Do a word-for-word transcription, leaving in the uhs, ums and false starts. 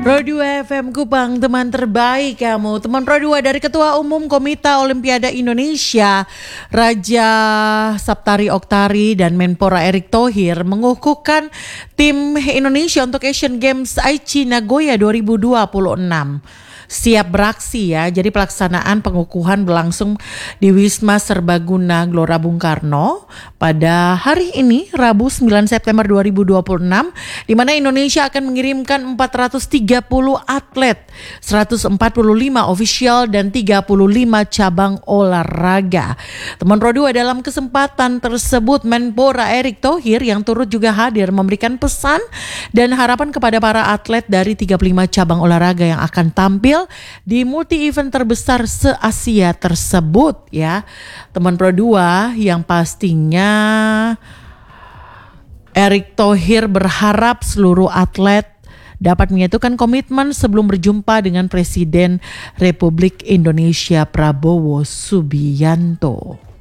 Pro dua F M Kupang, teman terbaik kamu. Teman Pro dua dari Ketua Umum Komite Olimpiade Indonesia Raja Saptari Oktari dan Menpora Erick Thohir mengukuhkan tim Indonesia untuk Asian Games Aichi Nagoya dua ribu dua puluh enam. Siap beraksi ya. Jadi pelaksanaan pengukuhan berlangsung di Wisma Serbaguna Gelora Bung Karno pada hari ini Rabu sembilan September dua ribu dua puluh enam, di mana Indonesia akan mengirimkan empat ratus tiga puluh atlet, seratus empat puluh lima ofisial dan tiga puluh lima cabang olahraga. Teman Pro dua, dalam kesempatan tersebut Menpora Erick Thohir yang turut juga hadir memberikan pesan dan harapan kepada para atlet dari tiga puluh lima cabang olahraga yang akan tampil di multi event terbesar se-Asia tersebut ya. Teman Pro dua, yang pastinya Erick Thohir berharap seluruh atlet dapat menyatukan komitmen sebelum berjumpa dengan Presiden Republik Indonesia Prabowo Subianto.